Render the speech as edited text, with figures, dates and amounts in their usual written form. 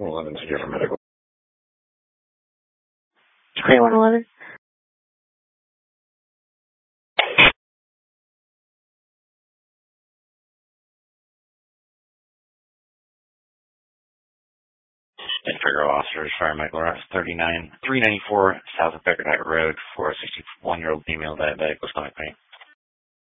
11 to different medical. 2111. Figure officers, Fire Michael Ross, 394 South of Beckerdike Road for a 61-year-old female diabetic with stomach pain.